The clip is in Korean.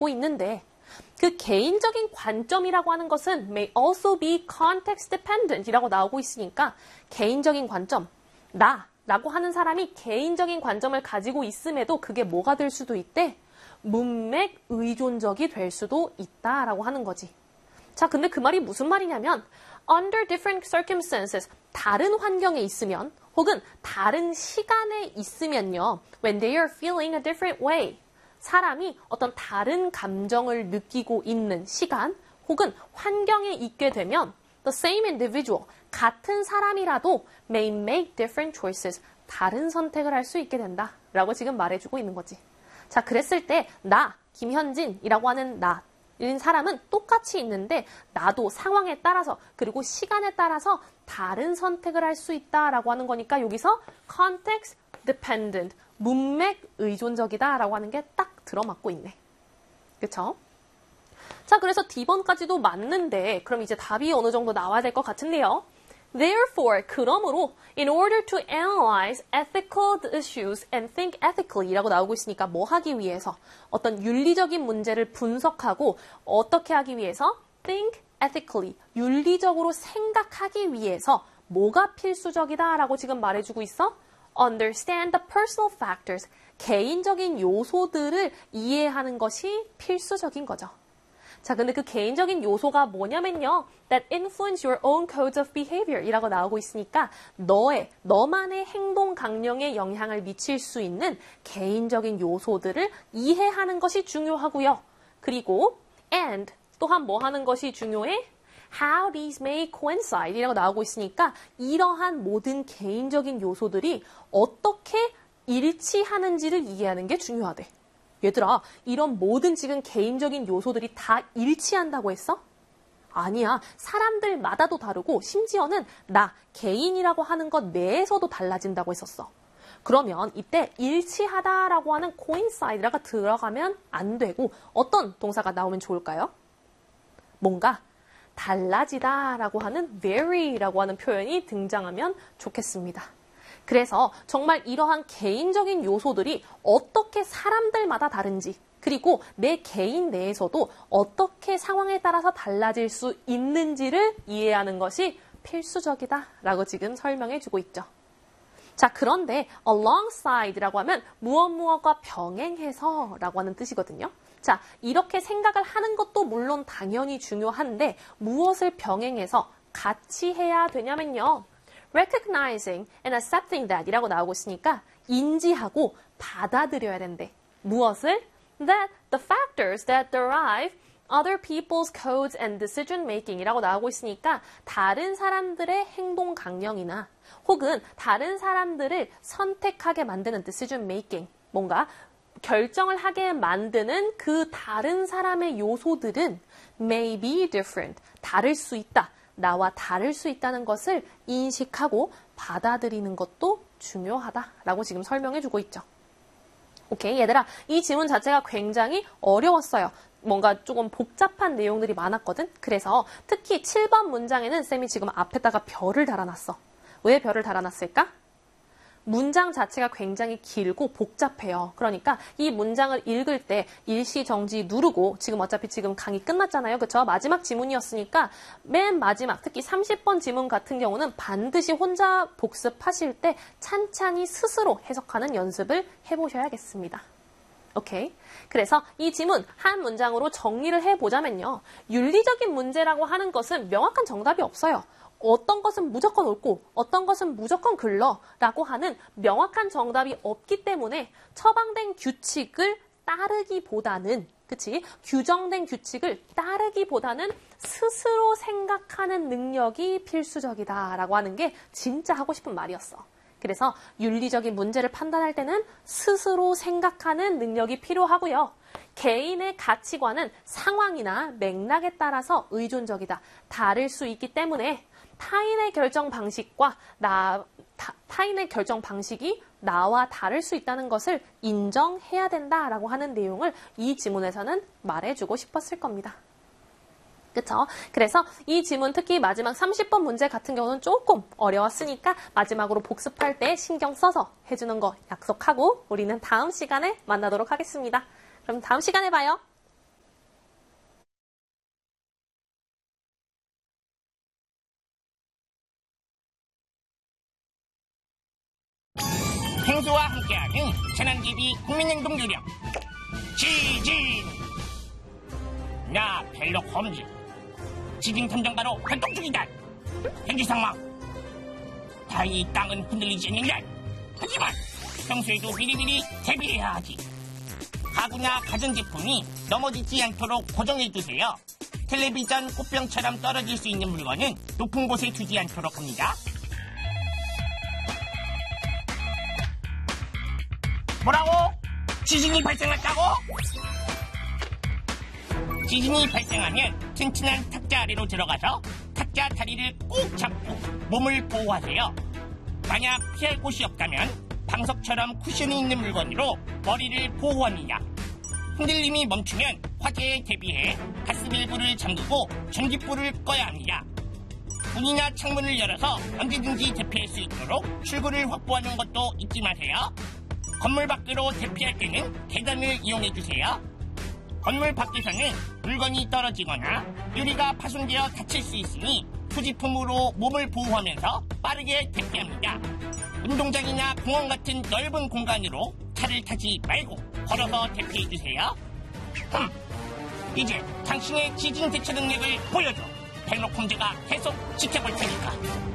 있는데 그 개인적인 관점이라고 하는 것은 may also be context dependent 이라고 나오고 있으니까 개인적인 관점, 나라고 하는 사람이 개인적인 관점을 가지고 있음에도 그게 뭐가 될 수도 있대? 문맥 의존적이 될 수도 있다라고 하는 거지. 자, 근데 그 말이 무슨 말이냐면 under different circumstances, 다른 환경에 있으면 혹은 다른 시간에 있으면요. when they are feeling a different way, 사람이 어떤 다른 감정을 느끼고 있는 시간 혹은 환경에 있게 되면 the same individual, 같은 사람이라도 may make different choices, 다른 선택을 할 수 있게 된다 라고 지금 말해주고 있는 거지. 자, 그랬을 때 나, 김현진이라고 하는 나인 사람은 똑같이 있는데 나도 상황에 따라서 그리고 시간에 따라서 다른 선택을 할 수 있다라고 하는 거니까 여기서 context dependent, 문맥 의존적이다 라고 하는 게 딱 들어맞고 있네. 그쵸? 자, 그래서 D번까지도 맞는데 그럼 이제 답이 어느 정도 나와야 될 것 같은데요. Therefore, 그러므로 in order to analyze ethical issues and think ethically 라고 나오고 있으니까 뭐 하기 위해서 어떤 윤리적인 문제를 분석하고 어떻게 하기 위해서 think ethically, 윤리적으로 생각하기 위해서 뭐가 필수적이다 라고 지금 말해주고 있어? Understand the personal factors, 개인적인 요소들을 이해하는 것이 필수적인 거죠. 자, 근데 그 개인적인 요소가 뭐냐면요. that influence your own codes of behavior 이라고 나오고 있으니까 너만의 행동 강령에 영향을 미칠 수 있는 개인적인 요소들을 이해하는 것이 중요하고요. 그리고 and 또한 뭐 하는 것이 중요해? How these may coincide 이라고 나오고 있으니까 이러한 모든 개인적인 요소들이 어떻게 일치하는지를 이해하는 게 중요하대. 얘들아, 이런 모든 지금 개인적인 요소들이 다 일치한다고 했어? 아니야. 사람들마다도 다르고 심지어는 나, 개인이라고 하는 것 내에서도 달라진다고 했었어. 그러면 이때 일치하다라고 하는 coincide가 들어가면 안 되고 어떤 동사가 나오면 좋을까요? 뭔가 달라지다라고 하는 vary라고 하는 표현이 등장하면 좋겠습니다. 그래서 정말 이러한 개인적인 요소들이 어떻게 사람들마다 다른지 그리고 내 개인 내에서도 어떻게 상황에 따라서 달라질 수 있는지를 이해하는 것이 필수적이다라고 지금 설명해주고 있죠. 자, 그런데 alongside라고 하면 무엇과 병행해서라고 하는 뜻이거든요. 자, 이렇게 생각을 하는 것도 물론 당연히 중요한데 무엇을 병행해서 같이 해야 되냐면요. recognizing and accepting that 이라고 나오고 있으니까 인지하고 받아들여야 된대. 무엇을? That the factors that derive other people's codes and decision making 이라고 나오고 있으니까 다른 사람들의 행동 강령이나 혹은 다른 사람들을 선택하게 만드는 decision making, 뭔가 결정을 하게 만드는 그 다른 사람의 요소들은 may be different, 다를 수 있다. 나와 다를 수 있다는 것을 인식하고 받아들이는 것도 중요하다라고 지금 설명해주고 있죠. 오케이, 얘들아, 이 지문 자체가 굉장히 어려웠어요. 뭔가 조금 복잡한 내용들이 많았거든. 그래서 특히 7번 문장에는 쌤이 지금 앞에다가 별을 달아놨어. 왜 별을 달아놨을까? 문장 자체가 굉장히 길고 복잡해요. 그러니까 이 문장을 읽을 때 일시정지 누르고 지금 어차피 지금 강의 끝났잖아요. 그쵸? 마지막 지문이었으니까 맨 마지막 특히 30번 지문 같은 경우는 반드시 혼자 복습하실 때 찬찬히 스스로 해석하는 연습을 해보셔야겠습니다. 오케이. 그래서 이 지문 한 문장으로 정리를 해보자면요. 윤리적인 문제라고 하는 것은 명확한 정답이 없어요. 어떤 것은 무조건 옳고 어떤 것은 무조건 글러라고 하는 명확한 정답이 없기 때문에 처방된 규칙을 따르기보다는 그치? 규정된 규칙을 따르기보다는 스스로 생각하는 능력이 필수적이다라고 하는 게 진짜 하고 싶은 말이었어. 그래서 윤리적인 문제를 판단할 때는 스스로 생각하는 능력이 필요하고요. 개인의 가치관은 상황이나 맥락에 따라서 의존적이다. 다를 수 있기 때문에 타인의 결정 방식과 타인의 결정 방식이 나와 다를 수 있다는 것을 인정해야 된다라고 하는 내용을 이 지문에서는 말해주고 싶었을 겁니다. 그쵸? 그래서 이 지문 특히 마지막 30번 문제 같은 경우는 조금 어려웠으니까 마지막으로 복습할 때 신경 써서 해주는 거 약속하고 우리는 다음 시간에 만나도록 하겠습니다. 그럼 다음 시간에 봐요. 생수와 함께하는 재난대비 국민행동 요령. 지진! 나 벨록 홈즈. 지진 탐정가로 활동 중이다. 현지 상황. 다행히 땅은 흔들리지 않는다. 하지만 평소에도 미리미리 대비해야 하지. 가구나 가전제품이 넘어지지 않도록 고정해두세요. 텔레비전 꽃병처럼 떨어질 수 있는 물건은 높은 곳에 두지 않도록 합니다. 뭐라고? 지진이 발생했다고? 지진이 발생하면 튼튼한 탁자 아래로 들어가서 탁자 다리를 꼭 잡고 몸을 보호하세요. 만약 피할 곳이 없다면 방석처럼 쿠션이 있는 물건으로 머리를 보호합니다. 흔들림이 멈추면 화재에 대비해 가스밸브를 잠그고 전기불을 꺼야 합니다. 문이나 창문을 열어서 언제든지 대피할 수 있도록 출구를 확보하는 것도 잊지 마세요. 건물 밖으로 대피할 때는 계단을 이용해주세요. 건물 밖에서는 물건이 떨어지거나 유리가 파손되어 다칠 수 있으니 소지품으로 몸을 보호하면서 빠르게 대피합니다. 운동장이나 공원 같은 넓은 공간으로 차를 타지 말고 걸어서 대피해주세요. 이제 당신의 지진 대처 능력을 보여줘. 벨록 홈즈가 계속 지켜볼 테니까.